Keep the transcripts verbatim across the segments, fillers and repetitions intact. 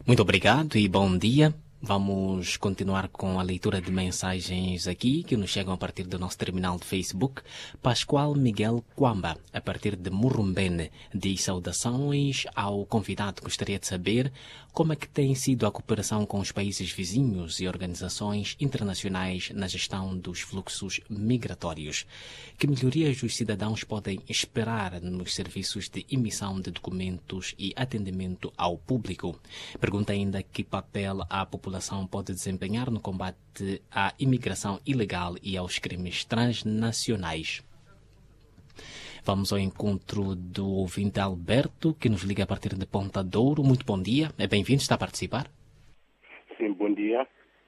Muito obrigado e bom dia. Vamos continuar com a leitura de mensagens aqui que nos chegam a partir do nosso terminal de Facebook. Pascoal Miguel Quamba, a partir de Murumbene, diz saudações ao convidado. Gostaria de saber como é que tem sido a cooperação com os países vizinhos e organizações internacionais na gestão dos fluxos migratórios. Que melhorias os cidadãos podem esperar nos serviços de emissão de documentos e atendimento ao público? Pergunta ainda que papel a população pode desempenhar no combate à imigração ilegal e aos crimes transnacionais. Vamos ao encontro do ouvinte Alberto, que nos liga a partir de Ponta Douro. Muito bom dia. É bem-vindo, está a participar? Sim, bom dia.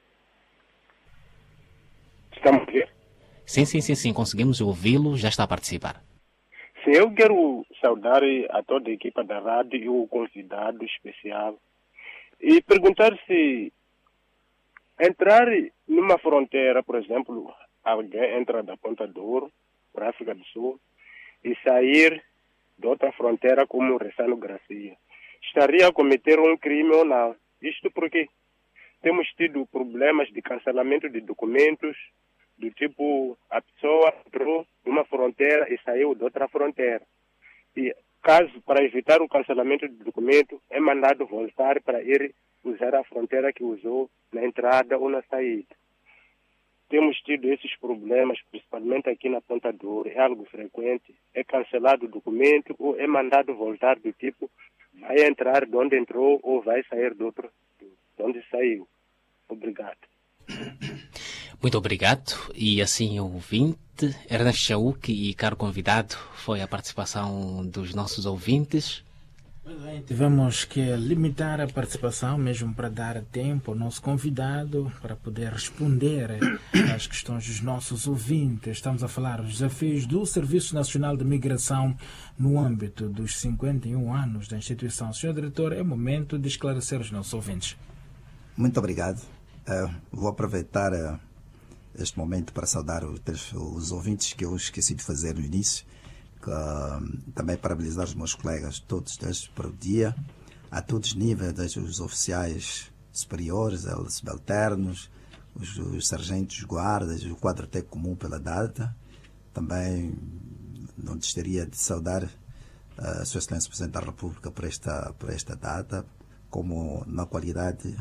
Estamos a ver? Sim, sim, sim, sim. Conseguimos ouvi-lo, já está a participar. Sim, eu quero saudar a toda a equipa da rádio e o convidado especial e perguntar se entrar numa fronteira, por exemplo, alguém entra da Ponta Douro para a África do Sul e sair de outra fronteira como Ressano Gracia, estaria a cometer um crime ou não? Isto porque temos tido problemas de cancelamento de documentos, do tipo, a pessoa entrou numa fronteira e saiu de outra fronteira. E caso, para evitar o cancelamento do documento, é mandado voltar para ir usar a fronteira que usou na entrada ou na saída. Temos tido esses problemas, principalmente aqui na Ponta Douro, é algo frequente. É cancelado o documento ou é mandado voltar do tipo, vai entrar de onde entrou ou vai sair de outro, de onde saiu. Obrigado. Muito obrigado. E assim, ouvinte, Ernesto Chauque e caro convidado, foi a participação dos nossos ouvintes. Tivemos que limitar a participação mesmo para dar tempo ao nosso convidado para poder responder às questões dos nossos ouvintes. Estamos a falar dos desafios do Serviço Nacional de Migração no âmbito dos cinquenta e um anos da instituição. senhor Diretor, é momento de esclarecer os nossos ouvintes. Muito obrigado. Uh, vou aproveitar uh, este momento para saudar os, os ouvintes que eu esqueci de fazer no início. Uh, também parabenizar os meus colegas todos desde para o dia, a todos os níveis, desde os oficiais superiores, os subalternos, os, os sargentos guardas, o quadro T comum pela data. Também não deixaria de saudar uh, a Sua Excelência Presidente da República por esta, por esta data, como na qualidade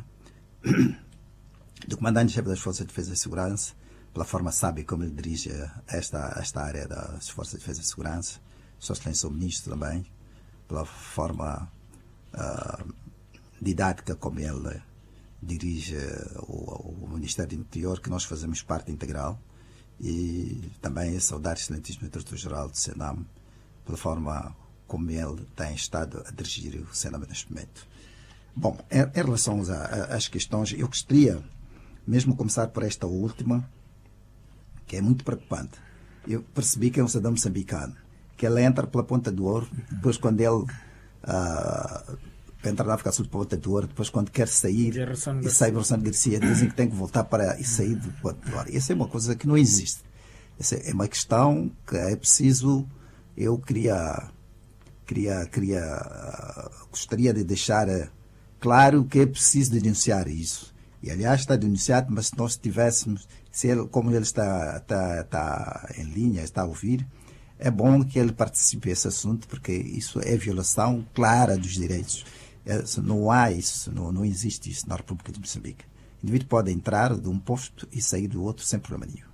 do Comandante-Chefe das Forças de Defesa e Segurança, pela forma sábia como ele dirige esta, esta área das Forças de Defesa e Segurança, Sua Excelência o Ministro também, pela forma uh, didática como ele dirige o, o Ministério do Interior, que nós fazemos parte integral, e também saudar o Excelentíssimo Diretor-Geral do Senam, pela forma como ele tem estado a dirigir o Senam neste momento. Bom, em, em relação às questões, eu gostaria mesmo começar por esta última, que é muito preocupante. Eu percebi que é um cidadão moçambicano, que ele entra pela Ponta do Ouro, depois quando ele uh, entra na África Sul pela Ponta do Ouro, depois quando quer sair e sai para o Ressano Gracia, dizem que tem que voltar para e sair do Ponta do Ouro. Isso é uma coisa que não existe. Essa é uma questão que é preciso, eu queria, queria, queria uh, gostaria de deixar uh, claro que é preciso denunciar isso. E, aliás, está denunciado, mas se nós tivéssemos, se ele, como ele está, está, está em linha, está a ouvir, é bom que ele participe desse assunto, porque isso é violação clara dos direitos. É, não há isso, não, não existe isso na República de Moçambique. O indivíduo pode entrar de um posto e sair do outro sem problema nenhum.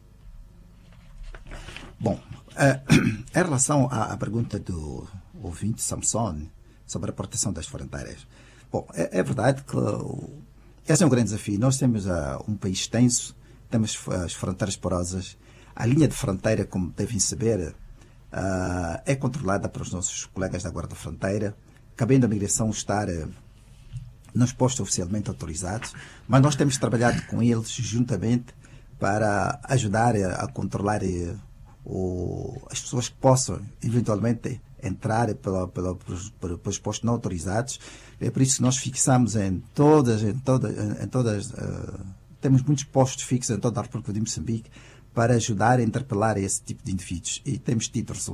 Bom, uh, em relação à, à pergunta do ouvinte Samson sobre a proteção das fronteiras, bom, é, é verdade que o esse é um grande desafio. Nós temos uh, um país extenso, temos uh, as fronteiras porosas. A linha de fronteira, como devem saber, uh, é controlada pelos nossos colegas da Guarda Fronteira, cabendo a migração estar uh, nos postos oficialmente autorizados, mas nós temos trabalhado com eles juntamente para ajudar a, a controlar uh, o, as pessoas que possam eventualmente entrar pela, pela, pelos, pelos postos não autorizados. É por isso que nós fixamos em todas, em todas, em todas uh, temos muitos postos fixos em toda a República de Moçambique para ajudar a interpelar esse tipo de indivíduos. E temos tido resultados.